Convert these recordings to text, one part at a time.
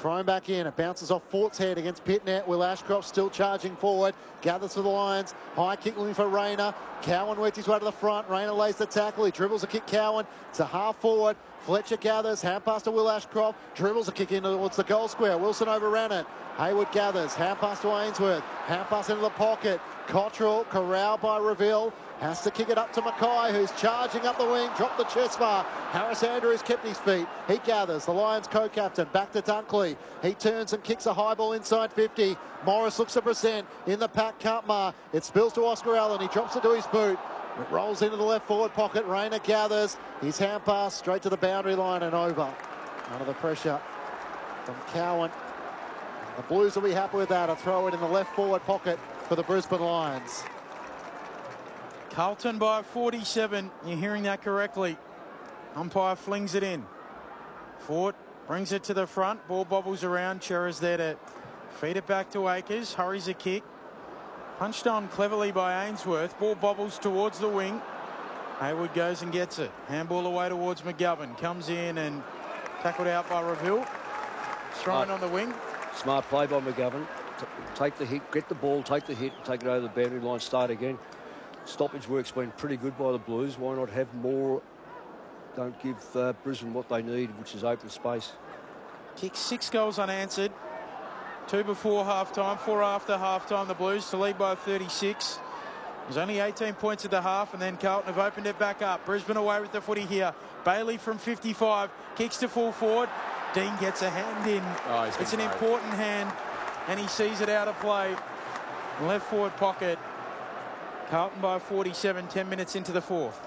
Thrown back in. It bounces off Fort's head against Pitnet. Will Ashcroft still charging forward. Gathers for the Lions. High kick looking for Rayner. Cowan works his way to the front. Rayner lays the tackle. He dribbles a kick Cowan. It's a half forward. Fletcher gathers. Hand pass to Will Ashcroft. Dribbles a kick in towards the goal square. Wilson overran it. Hayward gathers. Hand pass to Ainsworth. Hand pass into the pocket. Cottrell corralled by Reville. Has to kick it up to Mackay, who's charging up the wing. Dropped the chest bar. Harris Andrews kept his feet. He gathers. The Lions co-captain. Back to Dunkley. He turns and kicks a high ball inside 50. Morris looks to present. In the pack, Cartmar. It spills to Oscar Allen. He drops it to his boot. It rolls into the left forward pocket. Rayner gathers. His hand pass straight to the boundary line and over. Under the pressure from Cowan. The Blues will be happy with that. A throw it in the left forward pocket for the Brisbane Lions. Carlton by 47. You're hearing that correctly. Umpire flings it in. Fort brings it to the front. Ball bobbles around. Chera's there to feed it back to Akers. Hurries a kick. Punched on cleverly by Ainsworth. Ball bobbles towards the wing. Hayward goes and gets it. Handball away towards McGovern. Comes in and tackled out by Reville. Thrown on the wing. Smart play by McGovern. Take the hit, get the ball, take the hit, take it over the boundary line, start again. Stoppage work's been pretty good by the Blues. Why not have more? Don't give Brisbane what they need, which is open space. Kicked 6 goals unanswered. 2 before half-time, 4 after half-time. The Blues to lead by 36. There's only 18 points at the half, and then Carlton have opened it back up. Brisbane away with the footy here. Bailey from 55, kicks to full forward. Dean gets a hand in. Oh, it's an important hand, and he sees it out of play. Left forward pocket. Carlton by 47, 10 minutes into the fourth.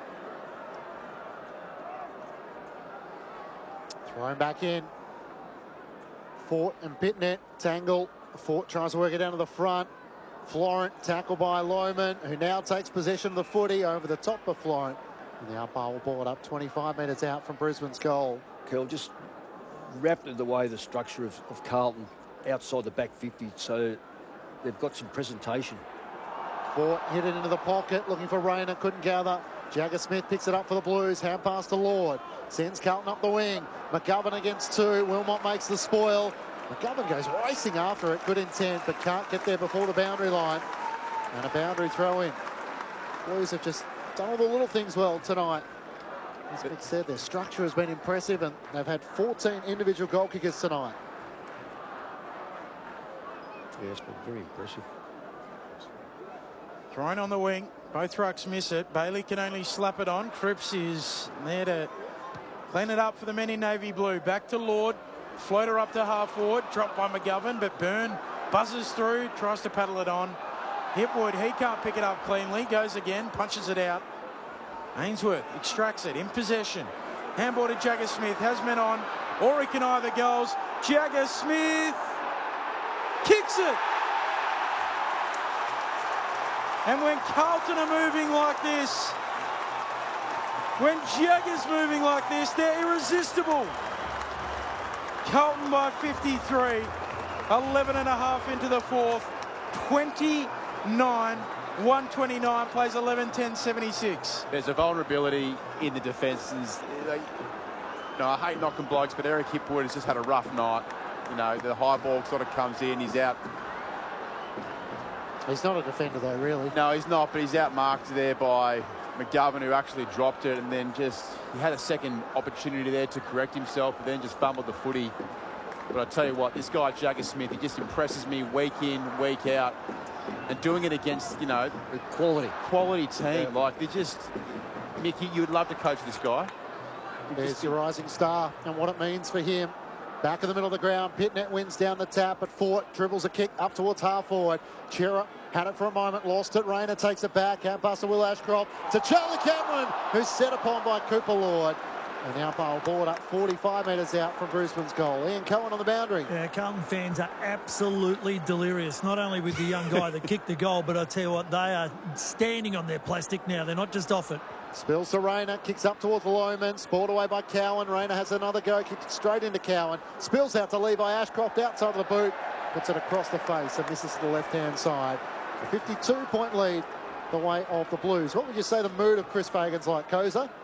Thrown back in. Fort and Pitnet tangle. Fort tries to work it down to the front. Florent tackled by Lohman, who now takes possession of the footy over the top of Florent. And the umpire will ball it up 25 metres out from Brisbane's goal. Curl just wrapped the way the structure of Carlton outside the back 50, so they've got some presentation. Fort hit it into the pocket, looking for Rayner, couldn't gather. Jagger Smith picks it up for the Blues. Hand pass to Lord. Sends Carlton up the wing. McGovern against 2. Wilmot makes the spoil. McGovern goes racing after it. Good intent, but can't get there before the boundary line. And a boundary throw in. Blues have just done all the little things well tonight. As Mick said, their structure has been impressive, and they've had 14 individual goal kickers tonight. Yeah, it's been very impressive. Thrown on the wing. Both rucks miss it. Bailey can only slap it on. Cripps is there to clean it up for the men in navy blue. Back to Lord. Floater up to half forward. Dropped by McGovern, but Byrne buzzes through. Tries to paddle it on. Hipwood, he can't pick it up cleanly. Goes again. Punches it out. Ainsworth extracts it in possession. Handball to Jagger Smith. Has men on. Or he can either goals. Jagger Smith kicks it. And when Carlton are moving like this, when Jagger's moving like this, they're irresistible. Carlton by 53, 11 and a half into the fourth, 29, 129, plays 11-10-76. There's a vulnerability in the defence. No, I hate knocking blokes, but Eric Hipwood has just had a rough night. You know, the high ball sort of comes in, he's out. He's not a defender though, really. No, he's not, but he's outmarked there by McGovern, who actually dropped it, and then he had a second opportunity there to correct himself, but then just fumbled the footy. But I tell you what, this guy, Jagger Smith, he just impresses me week in, week out. And doing it against, you know, a quality team. Yeah. Like, they just, Mickey, you would love to coach this guy. There's your rising star and what it means for him. Back in the middle of the ground, Pitnet wins down the tap, but Fort dribbles a kick up towards half forward. Chera had it for a moment, lost it. Rayner takes it back. Out pass to Will Ashcroft to Charlie Cameron, who's set upon by Cooper Lord. And the umpire will ball it up 45 metres out from Brisbane's goal. Ian Cohen on the boundary. Yeah, Carlton fans are absolutely delirious, not only with the young guy that kicked the goal, but I tell you what, they are standing on their plastic now. They're not just off it. Spills to Rayner, kicks up towards Lohman, spoiled away by Cowan. Rayner has another go, kicks it straight into Cowan. Spills out to Levi Ashcroft outside of the boot, puts it across the face and misses to the left-hand side. A 52-point lead the way of the Blues. What would you say the mood of Chris Fagan's like, Koza?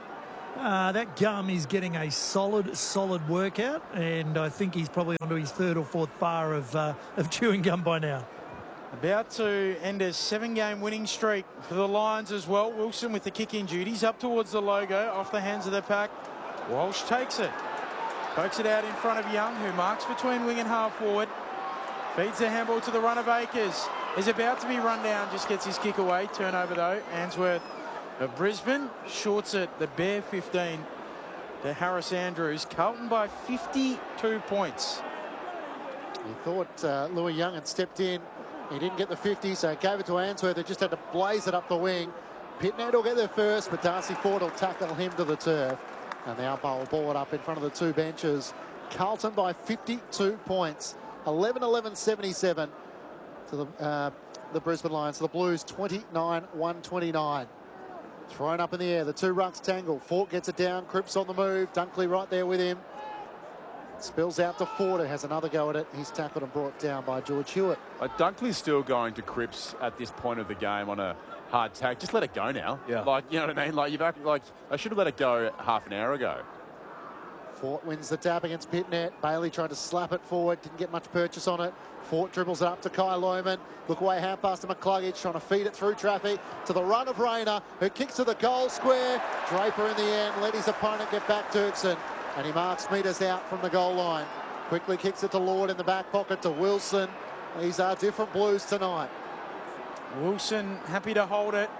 That gum is getting a solid workout, and I think he's probably onto his third or fourth bar of chewing gum by now. About to end a 7-game winning streak for the Lions as well. Wilson with the kick-in duties up towards the logo, off the hands of the pack. Walsh takes it. Pokes it out in front of Young, who marks between wing and half forward. Feeds the handball to the run of Akers. Is about to be run down, just gets his kick away. Turnover though. Answorth of Brisbane shorts it, the bare 15 to Harris Andrews. Carlton by 52 points. He thought Louis Young had stepped in. He didn't get the 50, so gave it to Answorth, who just had to blaze it up the wing. Pitnet will get there first, but Darcy Ford will tackle him to the turf. And the umpire will ball it up in front of the two benches. Carlton by 52 points. 11-11-77 to the Brisbane Lions. The Blues 29-129. Thrown up in the air. The two rucks tangle. Fort gets it down. Cripps on the move. Dunkley right there with him. Spills out to Ford, who has another go at it. He's tackled and brought down by George Hewitt. Dunkley's still going to Cripps at this point of the game on a hard tag. Just let it go now. Yeah. Like, you know what I mean? Like, I should have let it go half an hour ago. Fort wins the tap against Pitnet. Bailey tried to slap it forward. Didn't get much purchase on it. Fort dribbles it up to Kai Lohman. Look away, hand pass to McCluggage, trying to feed it through traffic to the run of Rayner, who kicks to the goal square. Draper in the end let his opponent get back Dirksen, and he marks metres out from the goal line. Quickly kicks it to Lord in the back pocket to Wilson. These are different Blues tonight. Wilson happy to hold it.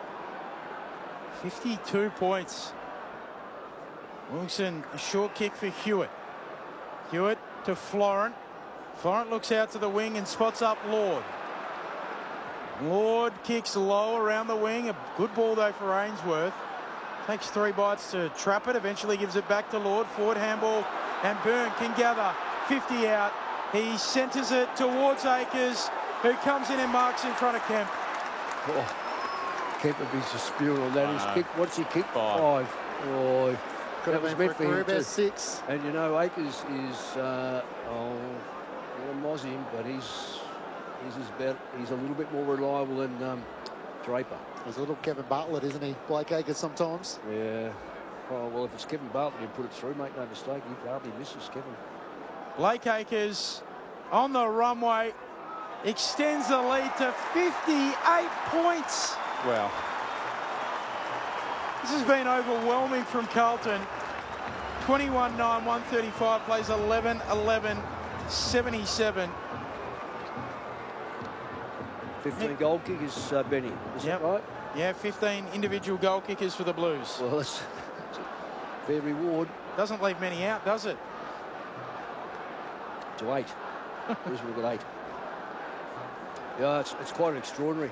52 points. Wilson, a short kick for Hewitt. Hewitt to Florent. Florent looks out to the wing and spots up Lord. Lord kicks low around the wing. A good ball though for Ainsworth. Takes 3 bites to trap it. Eventually gives it back to Lord. Forward handball, and Byrne can gather. 50 out. He centres it towards Akers, who comes in and marks in front of Kemp. Oh, Kemp would be just spewing on that. His kick, what's he kick? 5. Oh, Could have that was been meant for for a him career too. best 6. And you know, Akers is Moz him, but he's a little bit more reliable than Draper. He's a little Kevin Bartlett, isn't he? Blake Acres sometimes. Yeah. Oh, well, if it's Kevin Bartlett, you put it through, make no mistake. He hardly misses Kevin. Blake Acres on the runway extends the lead to 58 points. Wow. This has been overwhelming from Carlton. 21-9, 135, plays 11-11-77. 15 goal kickers, Benny. Is that right? Yeah, 15 individual goal kickers for the Blues. Well, that's a fair reward. Doesn't leave many out, does it? To 8. Brisbane got 8. Yeah, it's quite extraordinary.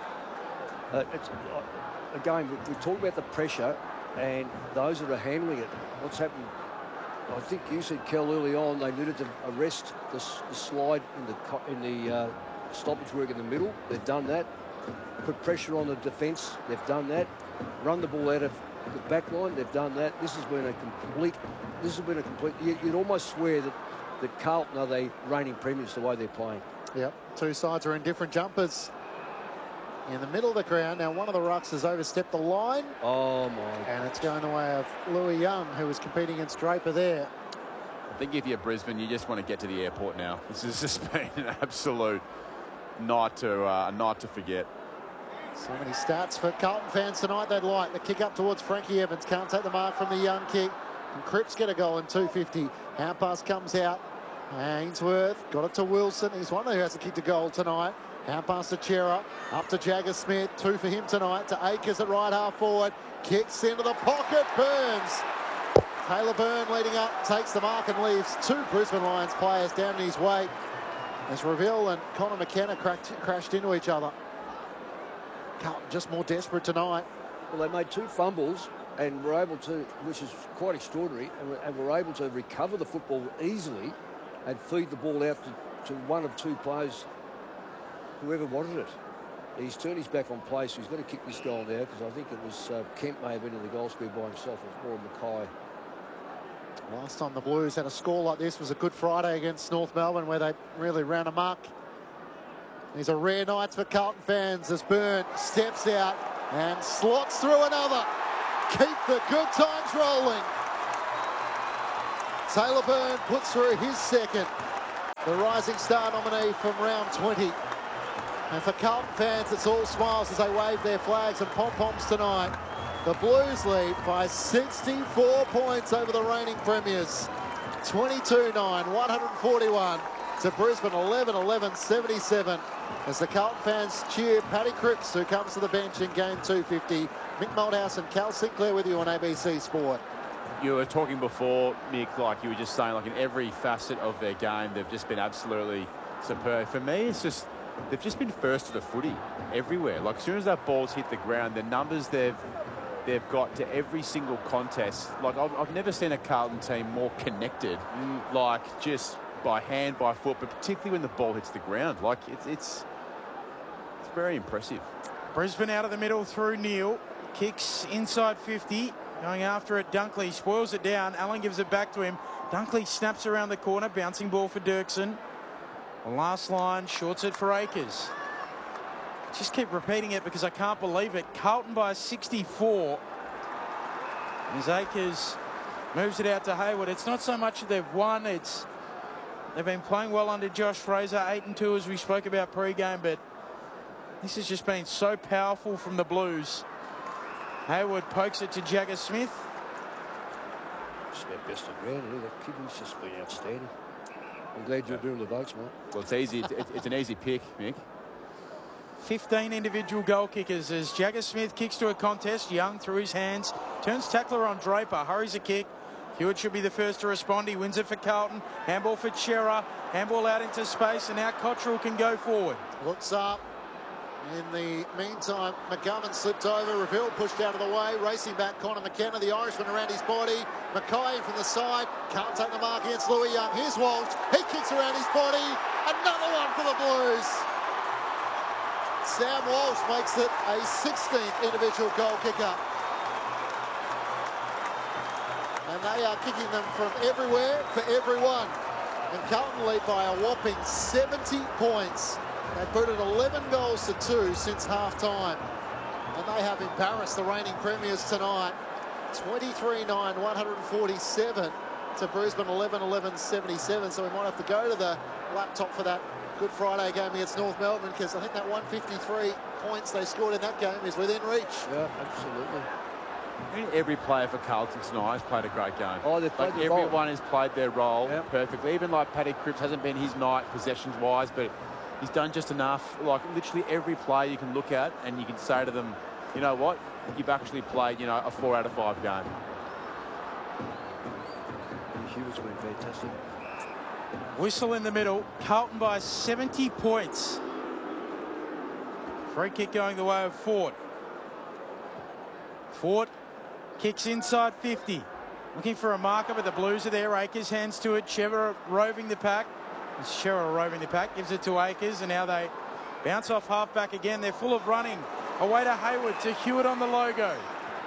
Again, we talk about the pressure and those that are handling it. What's happened? I think you said, Kel, early on, they needed to arrest the slide in the stoppage work in the middle. They've done that. Put pressure on the defence. They've done that. Run the ball out of the back line. They've done that. This has been a complete. You'd almost swear that Carlton are the reigning premiers the way they're playing. Yep. Two sides are in different jumpers. In the middle of the ground. Now, one of the rucks has overstepped the line. Oh, my. And it's going the way of Louis Young, who was competing against Draper there. I think if you're Brisbane, you just want to get to the airport now. This has just been an absolute night to forget. So many stats for Carlton fans tonight they'd like. The kick up towards Frankie Evans. Can't take the mark from the Young kick. And Cripps get a goal in 2:50. Hand pass comes out. Ainsworth got it to Wilson. He's one who has a kick to goal tonight. Hand pass to Chera. Up to Jagger Smith. 2 for him tonight. To Akers at right half forward. Kicks into the pocket. Burns. Taylor Byrne leading up. Takes the mark and leaves 2 Brisbane Lions players down in his way. As Reville and Connor McKenna crashed into each other. Carlton just more desperate tonight. Well, they made 2 fumbles and were able to, which is quite extraordinary, and were able to recover the football easily and feed the ball out to one of 2 players, whoever wanted it. He's turned his back on play, so he's got to kick this goal now, because I think it was Kemp may have been in the goal square by himself. It was more Mackay. Last time the Blues had a score like this was a Good Friday against North Melbourne, where they really ran amok. These are rare nights for Carlton fans as Byrne steps out and slots through another. keep the good times rolling. Taylor Byrne puts through his second. The Rising Star nominee from round 20. And for Carlton fans, it's all smiles as they wave their flags and pom-poms tonight. The Blues lead by 64 points over the reigning premiers. 22-9, 141 to Brisbane 11-11-77. As the Carlton fans cheer Paddy Cripps, who comes to the bench in game 250. Mick Malthouse and Cal Sinclair with you on ABC Sport. You were talking before, Mick, like you were just saying, like in every facet of their game, they've just been absolutely superb. For me, it's just, they've just been first to the footy everywhere. Like as soon as that ball's hit the ground, the numbers they've got to every single contest. Like I've never seen a Carlton team more connected, like just by hand, by foot, but particularly when the ball hits the ground. Like it's very impressive. Brisbane out of the middle through Neal. Kicks inside 50. Going after it, Dunkley spoils it down. Allen gives it back to him. Dunkley snaps around the corner. Bouncing ball for Dirksen. The last line, shorts it for Akers. Just keep repeating it because I can't believe it. Carlton by 64. As Akers moves it out to Hayward. It's not so much that they've won. It's they've been playing well under Josh Fraser. 8-2 as we spoke about pre-game, but this has just been so powerful from the Blues. Hayward pokes it to Jagger Smith. It's their best of ground, isn't it? That kid has just been outstanding. I'm glad you're doing the votes, mate. Well, it's easy. It's an easy pick, Mick. 15 individual goal kickers as Jagger Smith kicks to a contest. Young through his hands. Turns tackler on Draper. Hurries a kick. Hewitt should be the first to respond. He wins it for Carlton. Handball for Chera. Handball out into space, and now Cottrell can go forward. Looks up. In the meantime, McGovern slipped over. Reveal pushed out of the way. Racing back, Connor McKenna, the Irishman around his body. Mackay from the side. Can't take the mark against Louis Young. Here's Walsh. He kicks around his body. Another one for the Blues. Sam Walsh makes it a 16th individual goal kicker. And they are kicking them from everywhere for everyone. And Carlton lead by a whopping 70 points. They've booted 11 goals to 2 since half-time. And they have embarrassed the reigning premiers tonight. 23-9, 147 to Brisbane 11-11-77. So we might have to go to the laptop for that Good Friday game against North Melbourne, because I think that 153 points they scored in that game is within reach. Yeah, absolutely. I mean, every player for Carlton tonight has played a great game. Oh, they've played the everyone role. has played their role Yep. perfectly. Even like Paddy Cripps hasn't been his night possessions-wise, but he's done just enough. Like literally every player you can look at and you can say to them, you know what, you've actually played, you know, a 4 out of 5 game. Hewitt's been fantastic. Whistle in the middle. Carlton by 70 points. Free kick going the way of Fort. Fort kicks inside 50. Looking for a marker, but the Blues are there. Akers hands to it. Chera roving the pack. Gives it to Akers, and now they bounce off halfback again. They're full of running. Away to Hayward, to Hewitt on the logo.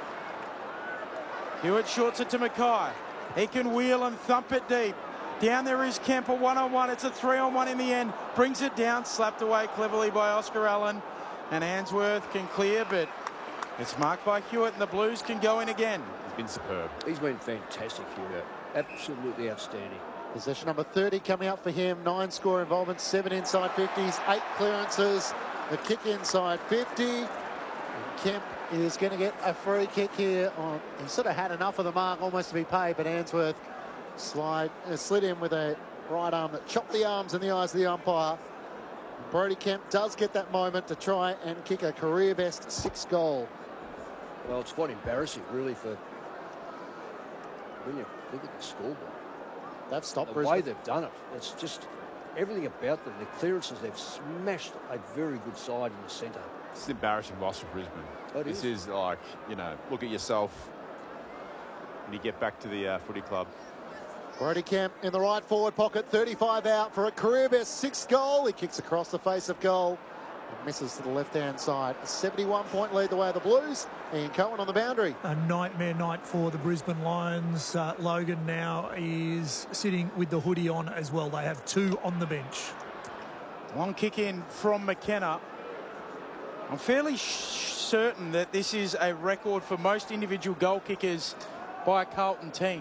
Hewitt shorts it to Mackay. He can wheel and thump it deep. Down there is Kemper, 1-on-1. It's a 3-on-1 in the end. Brings it down, slapped away cleverly by Oscar Allen. And Answorth can clear, but it's marked by Hewitt, and the Blues can go in again. He's been superb. He's been fantastic, Hewitt. Absolutely outstanding. Possession number 30 coming up for him. 9 score involvements, 7 inside 50s, 8 clearances. The kick inside 50. And Kemp is going to get a free kick here. He sort of had enough of the mark almost to be paid, but Answorth slid in with a right arm that chopped the arms in the eyes of the umpire. Brody Kemp does get that moment to try and kick a career best 6th goal. Well, it's quite embarrassing, really, for when you look at the scoreboard. They've stopped The way Brisbane. they've done it, it's just everything about them. The clearances, they've smashed a very good side in the centre. It's an embarrassing loss for Brisbane. It This is. is like, you know, look at yourself when you get back to the footy club. Brody Kemp in the right forward pocket, 35 out for a career best 6th goal. He kicks across the face of goal and misses to the left-hand side. A 71-point lead the way of the Blues. Ian Cohen on the boundary. A nightmare night for the Brisbane Lions. Logan now is sitting with the hoodie on as well. They have 2 on the bench. Long kick in from McKenna. I'm fairly certain that this is a record for most individual goal kickers by a Carlton team.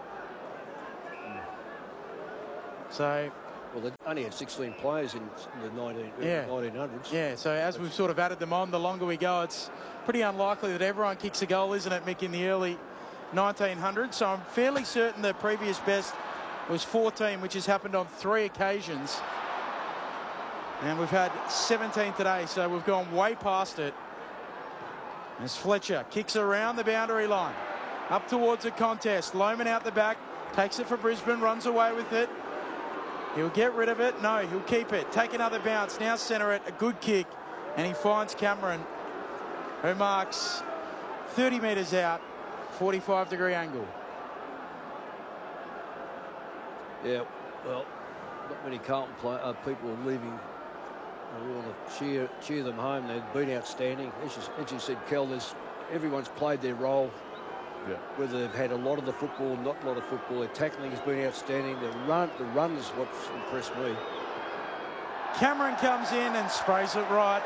So, well, they only had 16 players in the 1900s. Yeah, so as we've sort of added them on, the longer we go, it's pretty unlikely that everyone kicks a goal, isn't it, Mick, in the early 1900s? So I'm fairly certain the previous best was 14, which has happened on 3 occasions. And we've had 17 today, so we've gone way past it. As Fletcher kicks around the boundary line, up towards the contest. Lohmann out the back, takes it for Brisbane, runs away with it. He'll get rid of it. No, he'll keep it. Take another bounce. Now centre it. A good kick. And he finds Cameron, who marks 30 metres out, 45-degree angle. Yeah, well, not many Carlton people are leaving. We want to cheer them home. They've been outstanding. As you said, Kel, everyone's played their role. Yeah. Whether they've had a lot of the football, not a lot of football, their tackling has been outstanding. The run is what's impressed me. Cameron comes in and sprays it right.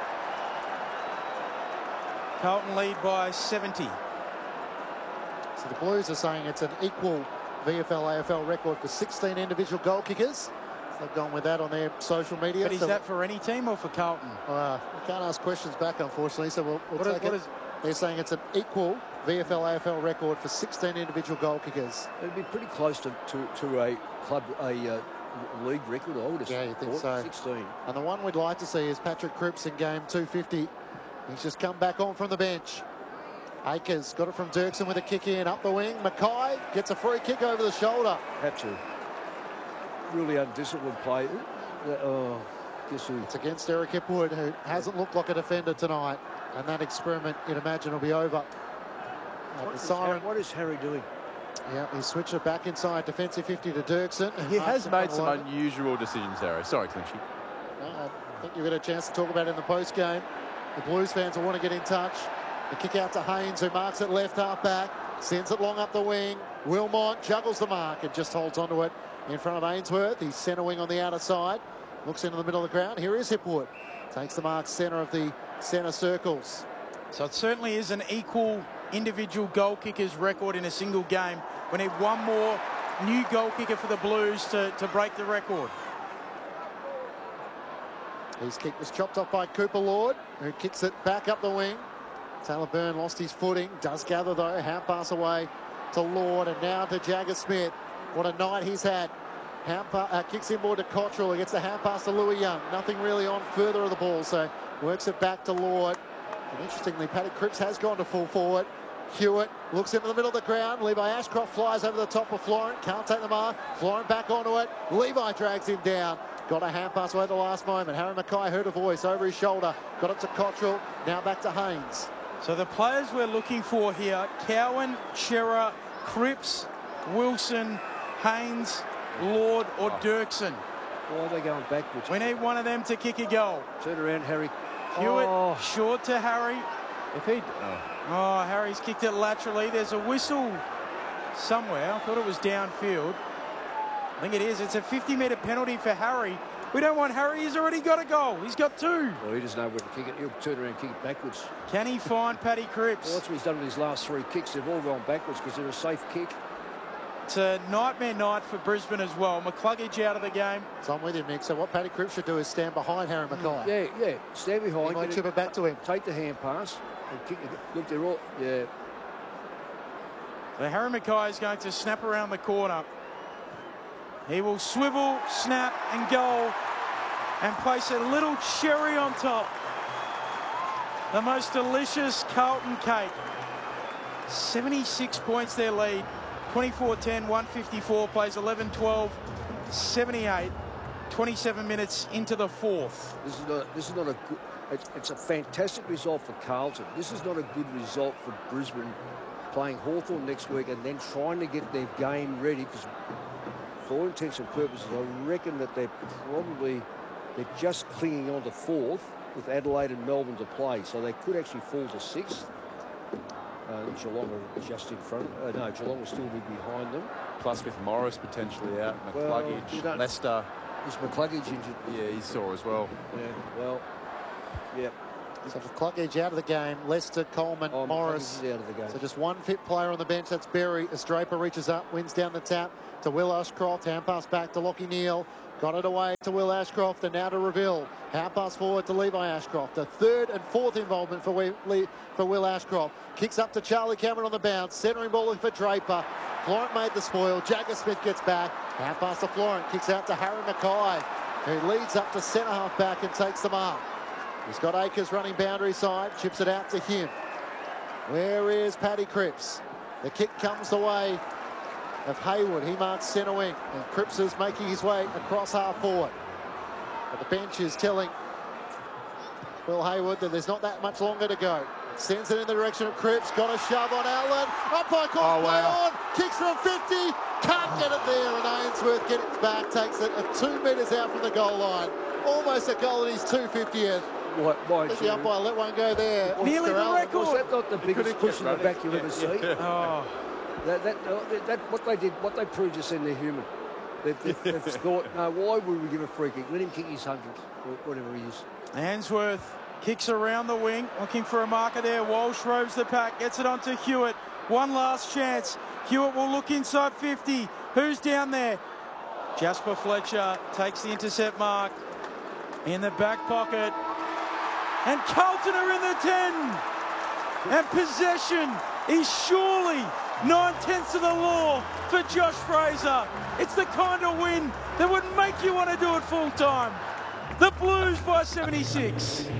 Carlton lead by 70. So the Blues are saying it's an equal VFL-AFL record for 16 individual goal kickers. They've gone with that on their social media. But is that for any team or for Carlton? We can't ask questions back, unfortunately, so we'll take it. They're saying it's an equal VFL-AFL record for 16 individual goal kickers. It'd be pretty close to a club, league record, I would have thought. Yeah, you think so. 16. And the one we'd like to see is Patrick Cripps in game 250. He's just come back on from the bench. Akers got it from Dirksen with a kick in, up the wing. Mackay gets a free kick over the shoulder. Had to. Really undisciplined play. Guess who? It's against Eric Hipwood, who hasn't looked like a defender tonight. And that experiment, you'd imagine, will be over. What is Harry doing? Yeah, he switched it back inside defensive 50 to Dirksen. He has made some unusual decisions, Harry. Sorry, Clinchy. I think you've got a chance to talk about it in the post-game. The Blues fans will want to get in touch. The kick out to Haynes, who marks it left half back, sends it long up the wing. Wilmot juggles the mark and just holds onto it in front of Ainsworth. He's centre wing on the outer side. Looks into the middle of the ground. Here is Hipwood. Takes the mark centre of the centre circles. So it certainly is an equal individual goal kickers record in a single game. We need one more new goal kicker for the Blues to break the record. His kick was chopped off by Cooper Lord, who kicks it back up the wing. Taylor Byrne lost his footing. Does gather, though. Hand pass away to Lord and now to Jagger Smith. What a night he's had. Kicks inboard to Cottrell. He gets the hand pass to Louis Young. Nothing really on further of the ball, so works it back to Lord. And interestingly, Paddy Cripps has gone to full forward. Hewitt looks into the middle of the ground. Levi Ashcroft flies over the top of Florent. Can't take the mark. Florent back onto it. Levi drags him down. Got a hand pass away at the last moment. Harry Mackay heard a voice over his shoulder. Got it to Cottrell. Now back to Haynes. So the players we're looking for here, Cowan, Shearer, Cripps, Wilson, Haynes, Lord or Dirksen. Why are they going backwards? We need one of them to kick a goal. Turn around, Harry. Hewitt, short to Harry. If he... Harry's kicked it laterally. There's a whistle somewhere. I thought it was downfield. I think it is. It's a 50-metre penalty for Harry. We don't want Harry. He's already got a goal. He's got 2. Well, he doesn't know where to kick it. He'll turn around and kick it backwards. Can he find Paddy Cripps? Well, that's what he's done with his last 3 kicks. They've all gone backwards because they're a safe kick. It's a nightmare night for Brisbane as well. McCluggage out of the game. So I'm with you, Mick. So what Paddy Cripps should do is stand behind Harry Mackay. Yeah. Stand behind. He might chip it back to him. Take the hand pass and kick it. Look, they're all... Yeah. The Harry Mackay is going to snap around the corner. He will swivel, snap and goal and place a little cherry on top. The most delicious Carlton cake. 76 points their lead. 24-10, 154, plays 11-12, 78, 27 minutes into the 4th. This is not a good... It's a fantastic result for Carlton. This is not a good result for Brisbane playing Hawthorn next week and then trying to get their game ready because for all intents and purposes, I reckon that they're just clinging on to 4th with Adelaide and Melbourne to play. So they could actually fall to 6th. Geelong are just in front. No, Geelong will still be behind them. Plus with Morris potentially out, McCluggage, Lester. Is McCluggage injured? Yeah, he's sore as well. Yeah, well, yeah. So for clock edge out of the game, Lester, Coleman, Morris. Out of the game. So just one fit player on the bench. That's Berry. As Draper reaches up, wins down the tap to Will Ashcroft. Hand pass back to Lockie Neal. Got it away to Will Ashcroft and now to Reville. Hand pass forward to Levi Ashcroft. The third and fourth involvement for Will Ashcroft. Kicks up to Charlie Cameron on the bounce. Centering ball in for Draper. Florent made the spoil. Jagger Smith gets back. Hand pass to Florent. Kicks out to Harry Mackay, who leads up to centre half back and takes the mark. He's got Akers running boundary side. Chips it out to him. Where is Paddy Cripps? The kick comes the way of Hayward. He marks centre wing, and Cripps is making his way across half forward. But the bench is telling Will Hayward that there's not that much longer to go. Sends it in the direction of Cripps. Got a shove on Allen. Umpire calls play on. Kicks from 50. Can't get it there, and Ainsworth gets it back. Takes it at 2 metres out from the goal line. Almost a goal at his 250th. Why The umpire let one go there. Nearly the record. Was that not the biggest push in the back you've ever seen? Oh. What they proved us in, they're human. They've thought, no, why would we give a free kick? Let him kick his 100, or whatever he is. Ainsworth kicks around the wing, looking for a marker there. Walsh roves the pack, gets it onto Hewitt. One last chance. Hewitt will look inside 50. Who's down there? Jasper Fletcher takes the intercept mark in the back pocket. And Carlton are in the 10. And possession is surely 9/10 of the law for Josh Fraser. It's the kind of win that would make you want to do it full time. The Blues by 76.